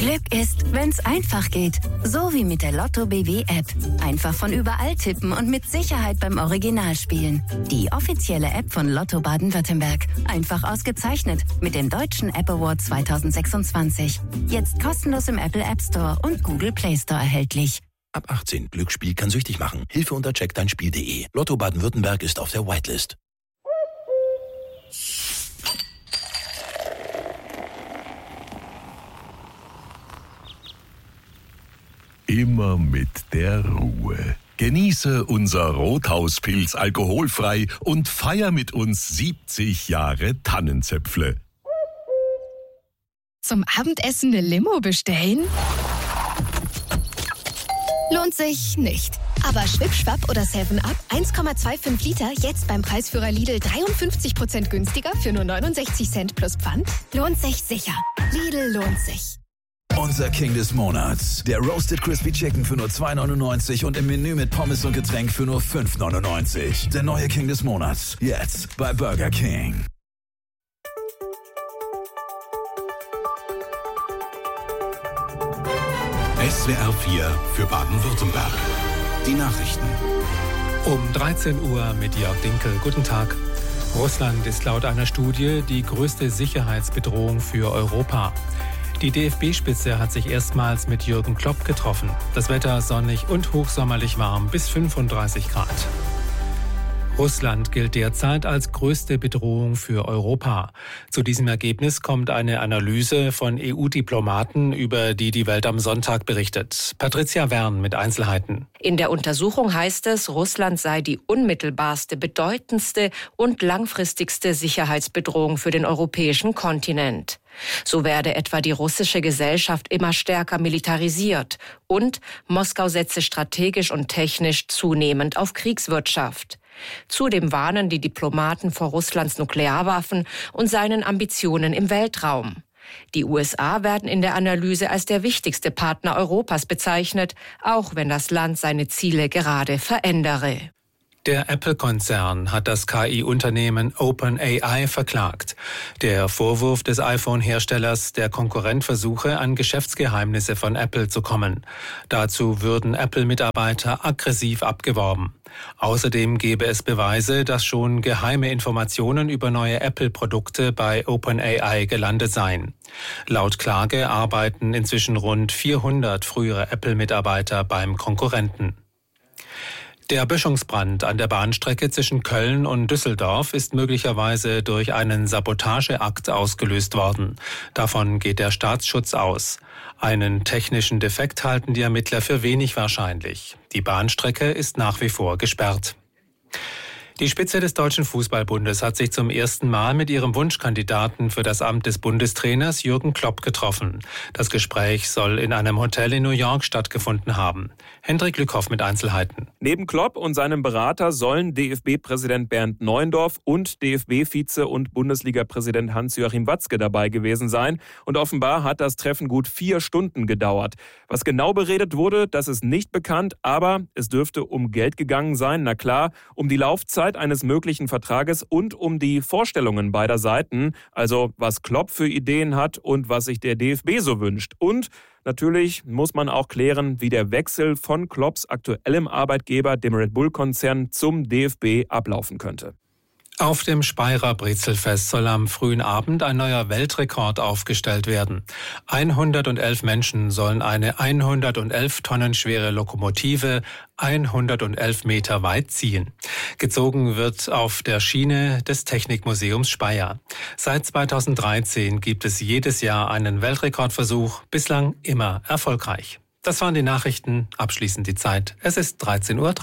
Glück ist, wenn's einfach geht. So wie mit der Lotto BW App. Einfach von überall tippen und mit Sicherheit beim Original spielen. Die offizielle App von Lotto Baden-Württemberg. Einfach ausgezeichnet mit dem Deutschen App Award 2026. Jetzt kostenlos im Apple App Store und Google Play Store erhältlich. Ab 18. Glücksspiel kann süchtig machen. Hilfe unter checkdeinspiel.de. Lotto Baden-Württemberg ist auf der Whitelist. Immer mit der Ruhe. Genieße unser Rothauspilz alkoholfrei und feier mit uns 70 Jahre Tannenzäpfle. Zum Abendessen eine Limo bestellen? Lohnt sich nicht. Aber Schwipp-Schwapp oder 7-Up 1,25 Liter jetzt beim Preisführer Lidl 53% günstiger für nur 69 Cent plus Pfand? Lohnt sich sicher. Lidl lohnt sich. Unser King des Monats. Der Roasted Crispy Chicken für nur 2,99 und im Menü mit Pommes und Getränk für nur 5,99. Der neue King des Monats. Jetzt bei Burger King. SWR 4 für Baden-Württemberg. Die Nachrichten. Um 13 Uhr mit Jörg Dinkel. Guten Tag. Russland ist laut einer Studie die größte Sicherheitsbedrohung für Europa. Die DFB-Spitze hat sich erstmals mit Jürgen Klopp getroffen. Das Wetter sonnig und hochsommerlich warm bis 35 Grad. Russland gilt derzeit als größte Bedrohung für Europa. Zu diesem Ergebnis kommt eine Analyse von EU-Diplomaten, über die die Welt am Sonntag berichtet. Patricia Wern mit Einzelheiten. In der Untersuchung heißt es, Russland sei die unmittelbarste, bedeutendste und langfristigste Sicherheitsbedrohung für den europäischen Kontinent. So werde etwa die russische Gesellschaft immer stärker militarisiert und Moskau setze strategisch und technisch zunehmend auf Kriegswirtschaft. Zudem warnen die Diplomaten vor Russlands Nuklearwaffen und seinen Ambitionen im Weltraum. Die USA werden in der Analyse als der wichtigste Partner Europas bezeichnet, auch wenn das Land seine Ziele gerade verändere. Der Apple-Konzern hat das KI-Unternehmen OpenAI verklagt. Der Vorwurf des iPhone-Herstellers, der Konkurrent versuche, an Geschäftsgeheimnisse von Apple zu kommen. Dazu würden Apple-Mitarbeiter aggressiv abgeworben. Außerdem gebe es Beweise, dass schon geheime Informationen über neue Apple-Produkte bei OpenAI gelandet seien. Laut Klage arbeiten inzwischen rund 400 frühere Apple-Mitarbeiter beim Konkurrenten. Der Böschungsbrand an der Bahnstrecke zwischen Köln und Düsseldorf ist möglicherweise durch einen Sabotageakt ausgelöst worden. Davon geht der Staatsschutz aus. Einen technischen Defekt halten die Ermittler für wenig wahrscheinlich. Die Bahnstrecke ist nach wie vor gesperrt. Die Spitze des Deutschen Fußballbundes hat sich zum ersten Mal mit ihrem Wunschkandidaten für das Amt des Bundestrainers Jürgen Klopp getroffen. Das Gespräch soll in einem Hotel in New York stattgefunden haben. Hendrik Lückhoff mit Einzelheiten. Neben Klopp und seinem Berater sollen DFB-Präsident Bernd Neuendorf und DFB-Vize und Bundesliga-Präsident Hans-Joachim Watzke dabei gewesen sein. Und offenbar hat das Treffen gut 4 Stunden gedauert. Was genau beredet wurde, das ist nicht bekannt, aber es dürfte um Geld gegangen sein. Na klar, um die Laufzeit eines möglichen Vertrages und um die Vorstellungen beider Seiten, also was Klopp für Ideen hat und was sich der DFB so wünscht. Und natürlich muss man auch klären, wie der Wechsel von Klopps aktuellem Arbeitgeber, dem Red Bull-Konzern, zum DFB ablaufen könnte. Auf dem Speyerer Brezelfest soll am frühen Abend ein neuer Weltrekord aufgestellt werden. 111 Menschen sollen eine 111 Tonnen schwere Lokomotive 111 Meter weit ziehen. Gezogen wird auf der Schiene des Technikmuseums Speyer. Seit 2013 gibt es jedes Jahr einen Weltrekordversuch, bislang immer erfolgreich. Das waren die Nachrichten, abschließend die Zeit. Es ist 13:03 Uhr.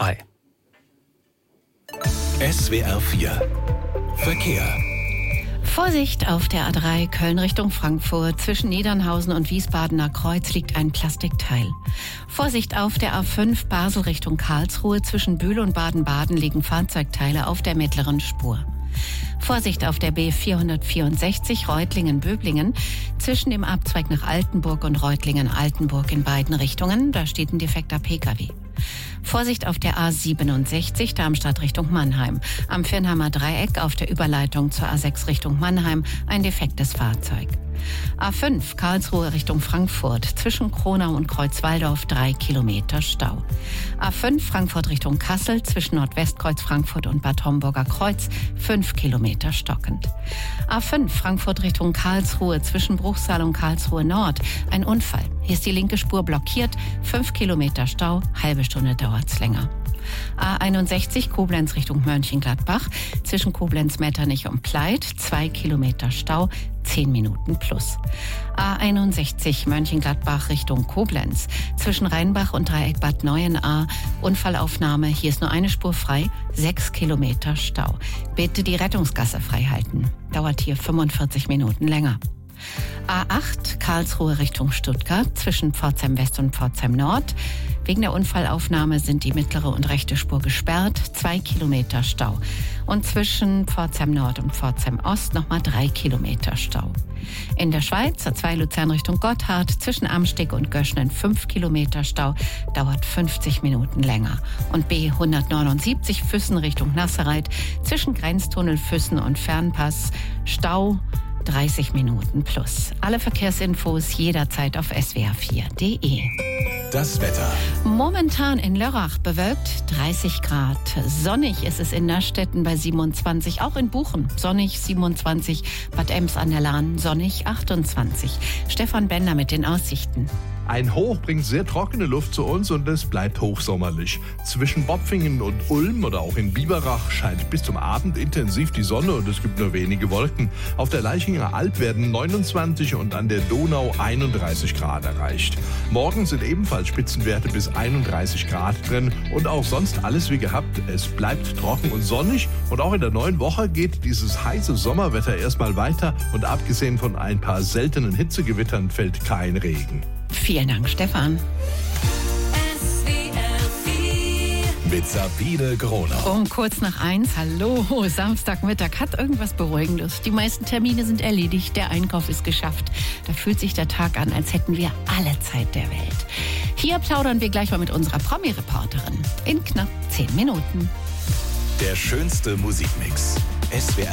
SWR 4 Verkehr. Vorsicht auf der A3 Köln Richtung Frankfurt. Zwischen Niedernhausen und Wiesbadener Kreuz liegt ein Plastikteil. Vorsicht auf der A5 Basel Richtung Karlsruhe. Zwischen Bühl und Baden-Baden liegen Fahrzeugteile auf der mittleren Spur. Vorsicht auf der B464 Reutlingen-Böblingen. Zwischen dem Abzweig nach Altenburg und Reutlingen-Altenburg in beiden Richtungen. Da steht ein defekter Pkw. Vorsicht auf der A67 Darmstadt Richtung Mannheim. Am Firnheimer Dreieck auf der Überleitung zur A6 Richtung Mannheim ein defektes Fahrzeug. A5 Karlsruhe Richtung Frankfurt zwischen Kronau und Kreuzwaldorf 3 Kilometer Stau. A5 Frankfurt Richtung Kassel zwischen Nordwestkreuz Frankfurt und Bad Homburger Kreuz 5 Kilometer stockend. A5 Frankfurt Richtung Karlsruhe zwischen Bruchsal und Karlsruhe Nord ein Unfall. Hier ist die linke Spur blockiert, 5 Kilometer Stau, halbe Stunde dauert's länger. A61 Koblenz Richtung Mönchengladbach zwischen Koblenz-Metternich und Pleit 2 Kilometer Stau, 10 Minuten plus. A61 Mönchengladbach Richtung Koblenz zwischen Rheinbach und Dreieck Bad Neuenahr Unfallaufnahme, hier ist nur eine Spur frei, 6 Kilometer Stau. Bitte die Rettungsgasse frei halten, dauert hier 45 Minuten länger. A8 Karlsruhe Richtung Stuttgart zwischen Pforzheim West und Pforzheim Nord. Wegen der Unfallaufnahme sind die mittlere und rechte Spur gesperrt, 2 Kilometer Stau. Und zwischen Pforzheim Nord und Pforzheim Ost nochmal 3 Kilometer Stau. In der Schweiz A2 Luzern Richtung Gotthard zwischen Amsteg und Göschnen 5 Kilometer Stau, dauert 50 Minuten länger. Und B179 Füssen Richtung Nassereit zwischen Grenztunnel Füssen und Fernpass Stau 30 Minuten plus. Alle Verkehrsinfos jederzeit auf swr4.de. Das Wetter. Momentan in Lörrach bewölkt 30 Grad. Sonnig ist es in Nastetten bei 27, auch in Buchen sonnig 27, Bad Ems an der Lahn sonnig 28. Stefan Bender mit den Aussichten. Ein Hoch bringt sehr trockene Luft zu uns und es bleibt hochsommerlich. Zwischen Bopfingen und Ulm oder auch in Biberach scheint bis zum Abend intensiv die Sonne und es gibt nur wenige Wolken. Auf der Laichinger Alb werden 29 und an der Donau 31 Grad erreicht. Morgen sind ebenfalls Spitzenwerte bis 31 Grad drin und auch sonst alles wie gehabt. Es bleibt trocken und sonnig und auch in der neuen Woche geht dieses heiße Sommerwetter erstmal weiter und abgesehen von ein paar seltenen Hitzegewittern fällt kein Regen. Vielen Dank, Stefan. Mit Sabine Gronau. Um kurz nach 1, hallo, Samstagmittag hat irgendwas Beruhigendes. Die meisten Termine sind erledigt, der Einkauf ist geschafft. Da fühlt sich der Tag an, als hätten wir alle Zeit der Welt. Hier plaudern wir gleich mal mit unserer Promi-Reporterin in knapp 10 Minuten. Der schönste Musikmix. SWR